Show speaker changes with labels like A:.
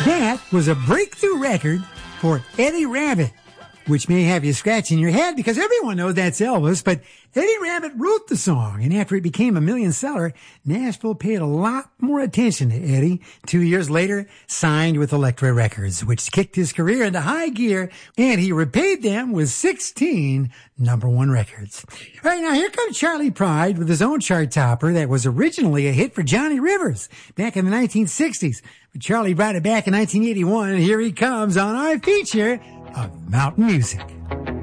A: That was a breakthrough record for Eddie Rabbitt, which may have you scratching your head because everyone knows that's Elvis, but Eddie Rabbitt wrote the song, and after it became a million seller, Nashville paid a lot more attention to Eddie. 2 years later, signed with Elektra Records, which kicked his career into high gear, and he repaid them with 16 number one records. All right, now here comes Charlie Pride with his own chart topper that was originally a hit for Johnny Rivers back in the 1960s. But Charlie brought it back in 1981, and here he comes on our feature of Mountain Music.